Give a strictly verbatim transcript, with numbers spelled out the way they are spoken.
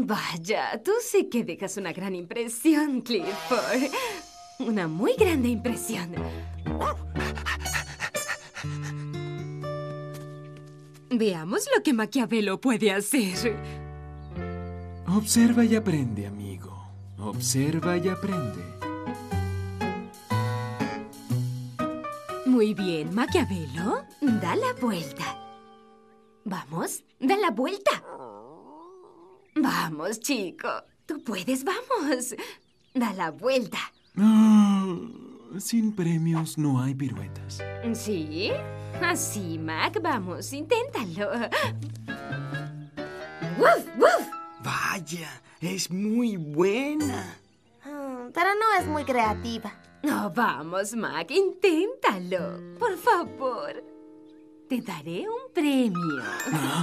Vaya, tú sí que dejas una gran impresión, Clifford. Una muy grande impresión. Veamos lo que Maquiavelo puede hacer. Observa y aprende, amigo. Observa y aprende. Muy bien, Maquiavelo. Da la vuelta. Vamos, da la vuelta. Vamos, chico. Tú puedes, vamos. Da la vuelta. Ah, sin premios no hay piruetas. ¿Sí? Así, Mac. Vamos, inténtalo. ¡Wuf, wuf! Vaya, es muy buena. Mm, pero no es muy creativa. No, vamos, Mac, inténtalo. Por favor. Te daré un premio.